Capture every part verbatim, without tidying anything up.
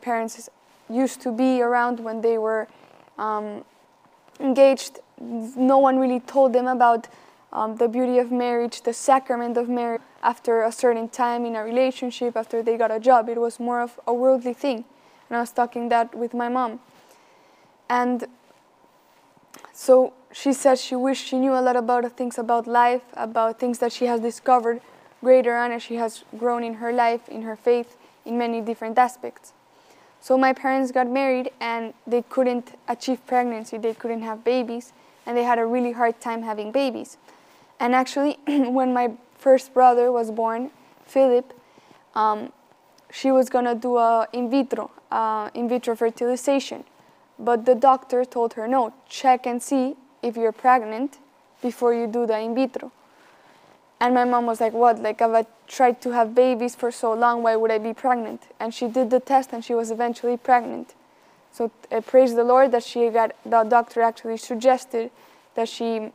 parents used to be around when they were um, engaged. No one really told them about um, the beauty of marriage, the sacrament of marriage. After a certain time in a relationship, after they got a job, it was more of a worldly thing. And I was talking that with my mom. And so she said she wished she knew a lot about things about life, about things that she has discovered greater on as she has grown in her life, in her faith, in many different aspects. So my parents got married and they couldn't achieve pregnancy, they couldn't have babies, and they had a really hard time having babies. And actually, when my first brother was born, Philip, um, she was gonna do a in vitro, uh, in vitro fertilization. But the doctor told her, no, check and see if you're pregnant before you do the in vitro. And my mom was like, what? Like, I've tried to have babies for so long, why would I be pregnant? And she did the test and she was eventually pregnant. So uh, praise the Lord that she got, the doctor actually suggested that she,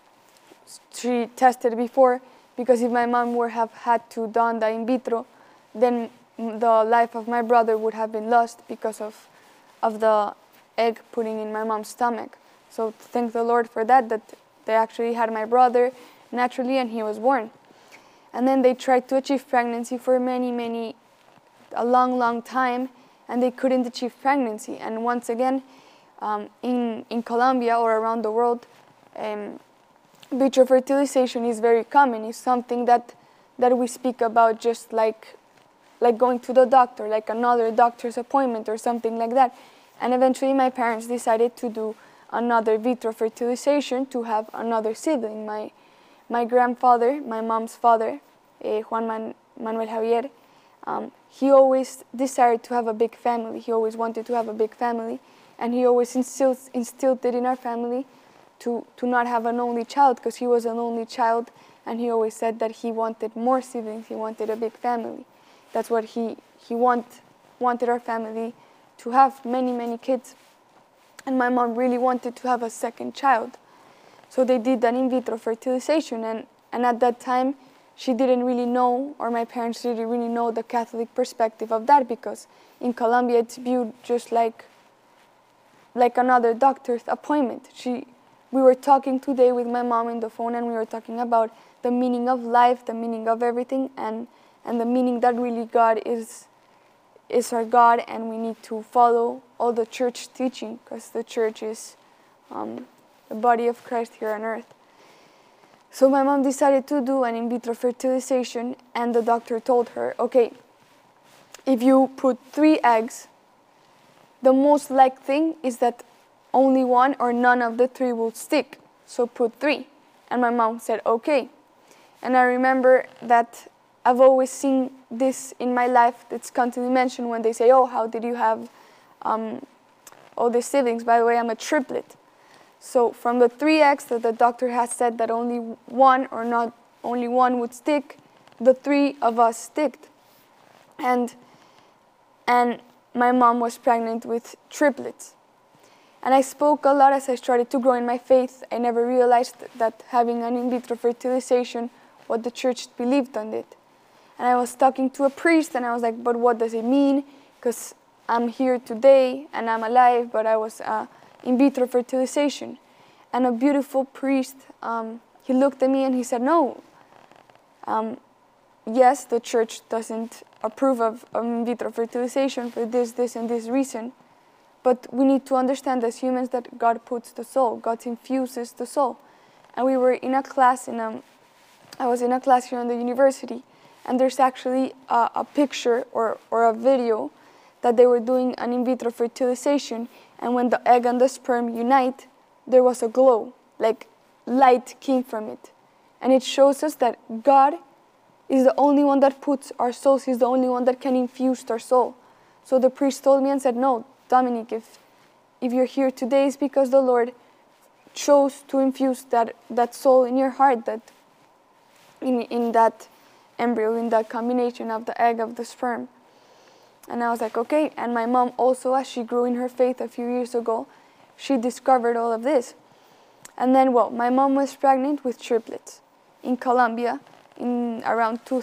she tested before, because if my mom would have had to done the in vitro, then the life of my brother would have been lost because of, of the egg putting in my mom's stomach. So thank the Lord for that, that they actually had my brother naturally and he was born. And then they tried to achieve pregnancy for many, many, a long, long time, and they couldn't achieve pregnancy. And once again, um, in, in Colombia or around the world, um, vitro fertilization is very common. It's something that, that we speak about just like, like going to the doctor, like another doctor's appointment or something like that. And eventually my parents decided to do another vitro fertilization to have another sibling. My, my grandfather, my mom's father, eh, Juan Man Manuel Javier, um, he always desired to have a big family. He always wanted to have a big family, and he always instilled, instilled it in our family to, to not have an only child, because he was an only child, and he always said that he wanted more siblings, he wanted a big family. That's what he, he want, wanted our family to have, many, many kids. And my mom really wanted to have a second child. So they did an in vitro fertilization, and, and at that time, she didn't really know, or my parents didn't really know the Catholic perspective of that, because in Colombia it's viewed just like, like another doctor's appointment. She, we were talking today with my mom on the phone, and we were talking about the meaning of life, the meaning of everything, and, and the meaning that really God is, is our God, and we need to follow all the church teaching, because the church is um, the body of Christ here on earth. So my mom decided to do an in vitro fertilization, and the doctor told her, okay, if you put three eggs, the most likely thing is that only one or none of the three will stick, so put three. And my mom said, okay. And I remember that I've always seen this in my life. It's constantly mentioned when they say, oh, how did you have um, all these siblings? By the way, I'm a triplet. So from the three eggs that the doctor has said that only one or not only one would stick, the three of us sticked. And, and my mom was pregnant with triplets. And I spoke a lot as I started to grow in my faith. I never realized that having an in vitro fertilization, what the church believed on it. And I was talking to a priest, and I was like, but what does it mean? Because I'm here today and I'm alive, but I was uh, in vitro fertilization. And a beautiful priest, um, he looked at me and he said, no, um, yes, the church doesn't approve of, of in vitro fertilization for this, this, and this reason, but we need to understand as humans that God puts the soul, God infuses the soul. And we were in a class, in a, I was in a class here in the university, and there's actually a, a picture or, or a video that they were doing an in vitro fertilization, and when the egg and the sperm unite, there was a glow, like light came from it. And it shows us that God is the only one that puts our souls, He's the only one that can infuse our soul. So the priest told me and said, no, Dominic, if, if you're here today, it's because the Lord chose to infuse that, that soul in your heart, that in, in that embryo, in that combination of the egg of the sperm. And I was like, okay. And my mom also, as she grew in her faith a few years ago, she discovered all of this. And then, well, my mom was pregnant with triplets in Colombia in around two